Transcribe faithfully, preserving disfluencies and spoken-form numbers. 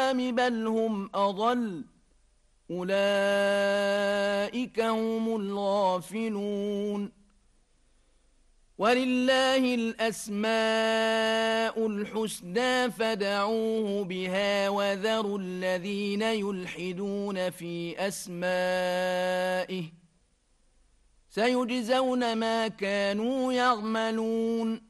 الأنعام بل هم أضل أولئك هم الغافلون ولله الأسماء الحسنى فدعوه بها وذروا الذين يلحدون في أسمائه سيجزون ما كانوا يعملون